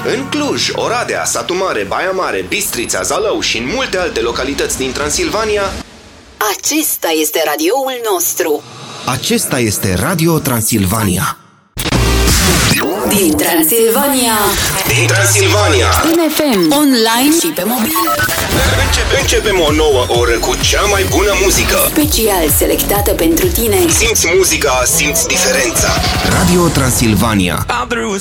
În Cluj, Oradea, Satu Mare, Baia Mare, Bistrița, Zalău și în multe alte localități din Transilvania. Acesta este radioul nostru. Acesta este Radio Transilvania. Din Transilvania. Din Transilvania. În FM, online și pe mobil. Începem o nouă oră cu cea mai bună muzică. Special selectată pentru tine. Simți muzica, simți diferența. Radio Transilvania. I'm through with